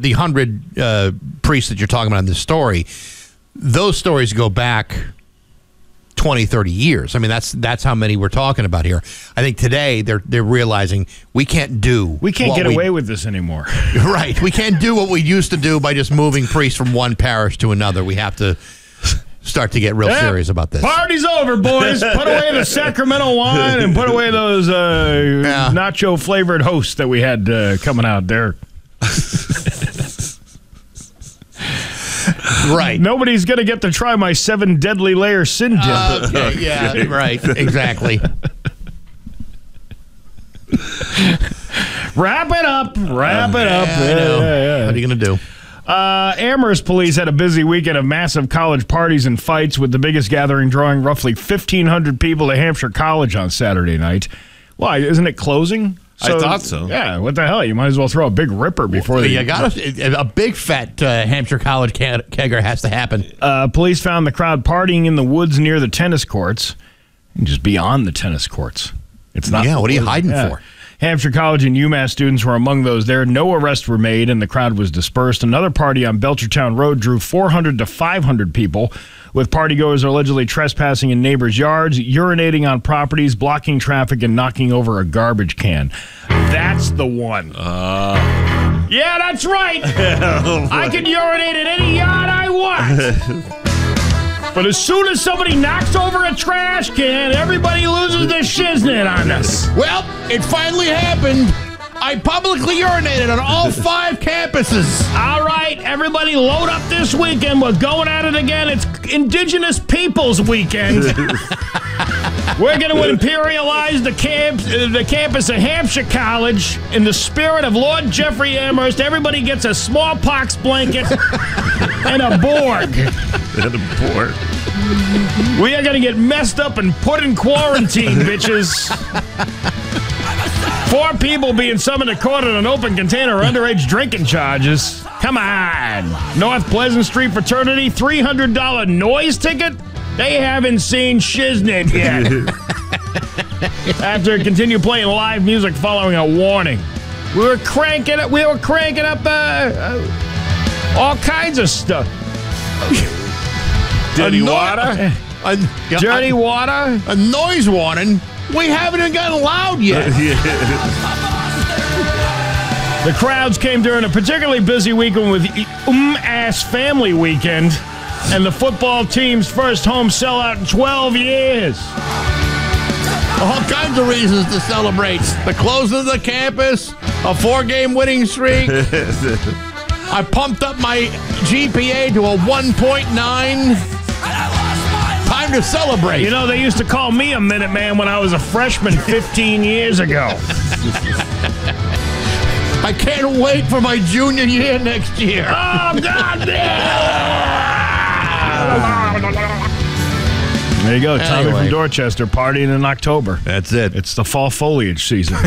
the 100 priests that you're talking about in this story, those stories go back 20, 30 years. I mean, that's how many we're talking about here. I think today they're realizing we can't get away with this anymore. Right. We can't do what we used to do by just moving priests from one parish to another. We have to start to get real serious about this. Party's over, boys. Put away the Sacramento wine and put away those nacho-flavored hosts that we had coming out there. Right. Nobody's going to get to try my 7 deadly layer sin dip. Okay, yeah, right. Exactly. Wrap it up. I know. Yeah. What are you going to do? Amherst police had a busy weekend of massive college parties and fights, with the biggest gathering drawing roughly 1,500 people to Hampshire College on Saturday night. Why, isn't it closing? I thought so. Yeah, what the hell? You might as well throw a big ripper before You got a big fat Hampshire College kegger has to happen. Police found the crowd partying in the woods near the tennis courts, and just beyond the tennis courts. It's not. Yeah, what are you hiding for? Hampshire College and UMass students were among those there. No arrests were made, and the crowd was dispersed. Another party on Belchertown Road drew 400 to 500 people, with partygoers allegedly trespassing in neighbors' yards, urinating on properties, blocking traffic, and knocking over a garbage can. That's the one. Yeah, that's right. I can urinate in any yard I want. But as soon as somebody knocks over a trash can, everybody loses their shiznit on us. Well, it finally happened. I publicly urinated on all 5 campuses. All right, everybody load up this weekend. We're going at it again. It's Indigenous Peoples Weekend. We're going to imperialize the campus of Hampshire College in the spirit of Lord Jeffrey Amherst. Everybody gets a smallpox blanket and a Borg. We are going to get messed up and put in quarantine, bitches. 4 people being summoned to court on an open container of underage drinking charges. Come on. North Pleasant Street fraternity, $300 noise ticket? They haven't seen shiznit yet. After continued playing live music following a warning. We were cranking up all kinds of stuff. Dirty water? Dirty water? A noise warning? We haven't even gotten loud yet. The crowds came during a particularly busy weekend with Ass Family Weekend and the football team's first home sellout in 12 years. All kinds of reasons to celebrate. The closing of the campus, a 4-game winning streak. I pumped up my GPA to a 1.9. Time to celebrate. You know, they used to call me a Minuteman when I was a freshman 15 years ago. I can't wait for my junior year next year. Oh, God There you go, Tommy from Dorchester partying in October. That's it. It's the fall foliage season.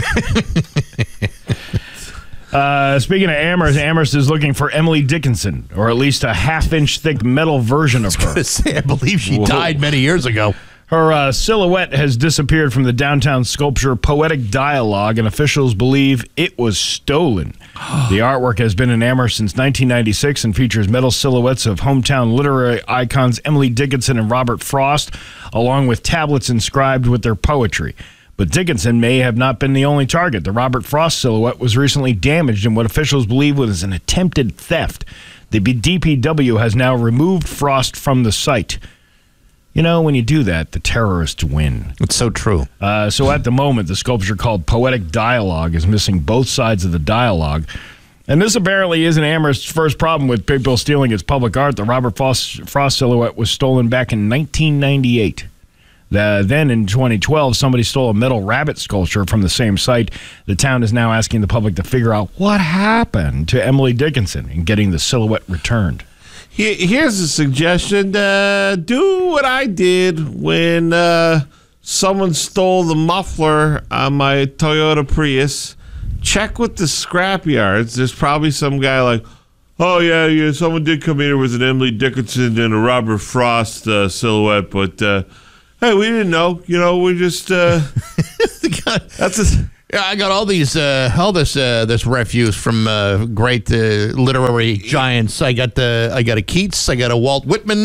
Speaking of Amherst is looking for Emily Dickinson, or at least a half-inch thick metal version of her. I believe she died many years ago. Her silhouette has disappeared from the downtown sculpture Poetic Dialogue, and officials believe it was stolen. The artwork has been in Amherst since 1996 and features metal silhouettes of hometown literary icons Emily Dickinson and Robert Frost, along with tablets inscribed with their poetry. But Dickinson may have not been the only target. The Robert Frost silhouette was recently damaged in what officials believe was an attempted theft. The DPW has now removed Frost from the site. You know, when you do that, the terrorists win. It's so true. So at the moment, the sculpture called Poetic Dialogue is missing both sides of the dialogue. And this apparently isn't Amherst's first problem with people stealing its public art. The Robert Frost silhouette was stolen back in 1998. Then in 2012, somebody stole a metal rabbit sculpture from the same site. The town is now asking the public to figure out what happened to Emily Dickinson and getting the silhouette returned. Here's a suggestion. Do what I did when someone stole the muffler on my Toyota Prius. Check with the scrap yards. There's probably some guy like, oh, yeah, someone did come here with an Emily Dickinson and a Robert Frost silhouette, but... hey, we didn't know. You know, we just... Yeah, I got all these, this refuse from great literary giants. I got a Keats, I got a Walt Whitman,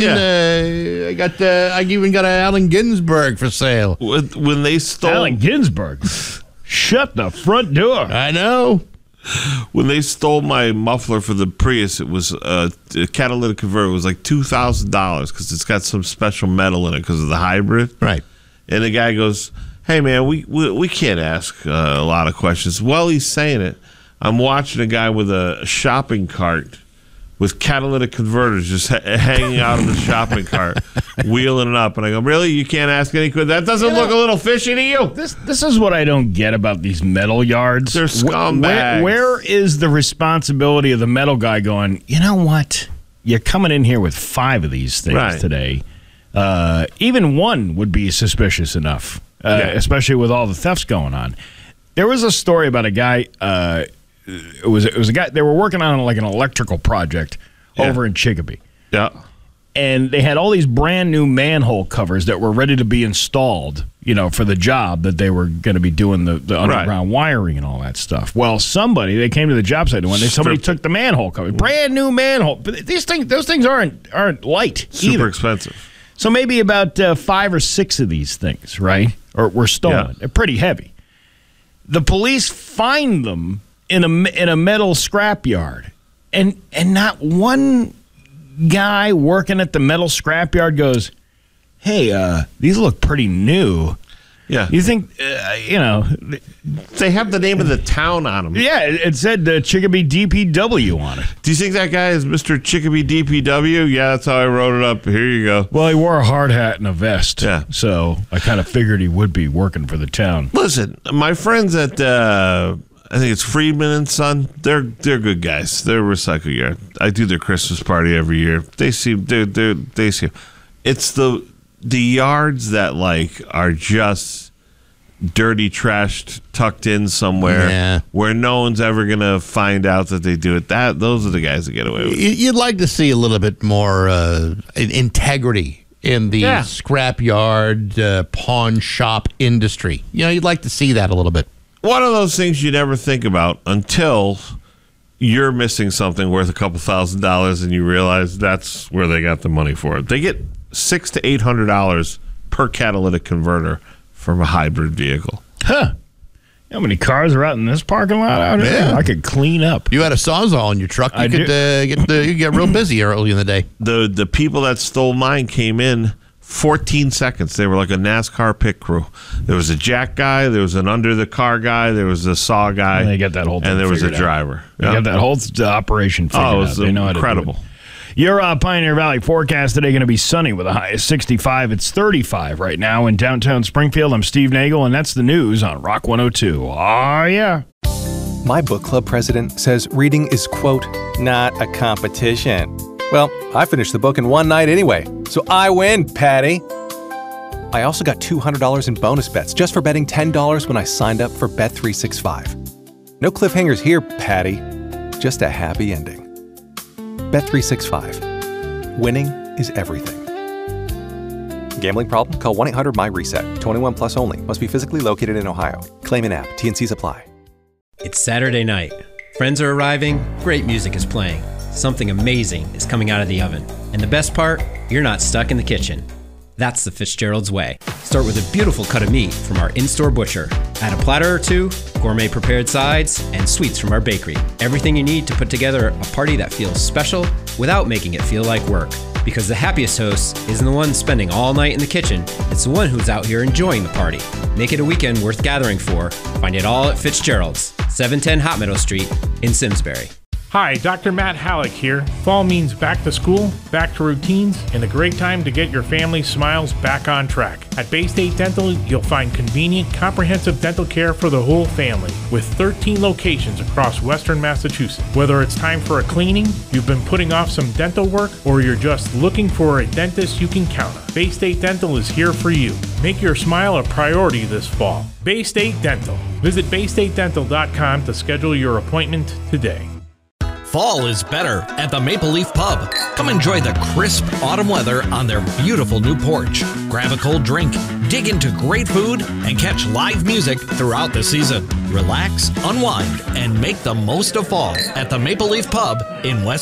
I even got a Allen Ginsberg for sale. When they stole Allen Ginsberg, shut the front door. I know. When they stole my muffler for the Prius, it was a catalytic converter. It was like $2,000 because it's got some special metal in it because of the hybrid. Right. And the guy goes, "Hey man, we can't ask a lot of questions." While he's saying it, I'm watching a guy with a shopping cart with catalytic converters just hanging out of the shopping cart, wheeling it up. And I go, "Really? You can't ask any questions? That doesn't look a little fishy to you?" This is what I don't get about these metal yards. They're scumbags. Where is the responsibility of the metal guy going, you know what? You're coming in here with 5 of these things today. Even one would be suspicious enough, especially with all the thefts going on. There was a story about a guy. It was a guy. They were working on like an electrical project over in Chicopee. Yeah. And they had all these brand new manhole covers that were ready to be installed, for the job that they were going to be doing the underground wiring and all that stuff. Well, they came to the job site and somebody took the manhole cover, brand new manhole. But those things aren't light Super either. expensive. So maybe about 5 or 6 of these things, right, or were stolen. Yeah. They're pretty heavy. The police find them in a metal scrapyard, and not one guy working at the metal scrapyard goes, "Hey, these look pretty new." Yeah. You think, They have the name of the town on them. Yeah, it said Chicopee DPW on it. Do you think that guy is Mr. Chicopee DPW? Yeah, that's how I wrote it up. Here you go. Well, he wore a hard hat and a vest. Yeah. So I kind of figured he would be working for the town. Listen, my friends at I think it's Friedman and Son. They're good guys. They're a recycle yard. I do their Christmas party every year. They seem. It's the yards that are just dirty, trashed, tucked in somewhere where no one's ever gonna find out that they do it. Those are the guys that get away with it. You'd like to see a little bit more integrity in the scrapyard pawn shop industry. You'd like to see that a little bit. One of those things you never think about until you're missing something worth a couple $1,000s and you realize that's where they got the money for it. They get $600 to $800 per catalytic converter from a hybrid vehicle. Huh. How many cars are out in this parking lot out here? Yeah. I could clean up. You had a Sawzall in your truck. You could get real busy early in the day. The people that stole mine came in 14 seconds. They were like a NASCAR pit crew. There was a jack guy, there was an under the car guy, there was a saw guy, and they got that whole thing and there was a figured out. driver. They got that whole operation figured out. It was They know how to do it. incredible. Your Pioneer Valley forecast today going to be sunny with a high of 65. It's 35 right now in downtown Springfield. I'm Steve Nagel, and that's the news on Rock 102. Oh, yeah. My book club president says reading is, quote, not a competition. Well, I finished the book in one night anyway, so I win, Patty. I also got $200 in bonus bets just for betting $10 when I signed up for Bet365. No cliffhangers here, Patty. Just a happy ending. Bet365. Winning is everything. Gambling problem? Call 1-800-MY-RESET. 21 plus only. Must be physically located in Ohio. Claim in app. T&Cs apply. It's Saturday night. Friends are arriving. Great music is playing. Something amazing is coming out of the oven. And the best part, you're not stuck in the kitchen. That's the Fitzgerald's way. Start with a beautiful cut of meat from our in-store butcher. Add a platter or two, gourmet prepared sides, and sweets from our bakery. Everything you need to put together a party that feels special without making it feel like work. Because the happiest host isn't the one spending all night in the kitchen, it's the one who's out here enjoying the party. Make it a weekend worth gathering for. Find it all at Fitzgerald's, 710 Hot Meadow Street in Simsbury. Hi, Dr. Matt Halleck here. Fall means back to school, back to routines, and a great time to get your family's smiles back on track. At Bay State Dental, you'll find convenient, comprehensive dental care for the whole family, with 13 locations across Western Massachusetts. Whether it's time for a cleaning, you've been putting off some dental work, or you're just looking for a dentist you can count on, Bay State Dental is here for you. Make your smile a priority this fall. Bay State Dental. Visit baystatedental.com to schedule your appointment today. fall is better at the Maple Leaf Pub. Come enjoy the crisp autumn weather on their beautiful new porch. Grab a cold drink, dig into great food, and catch live music throughout the season. Relax, unwind, and make the most of fall at the Maple Leaf Pub in West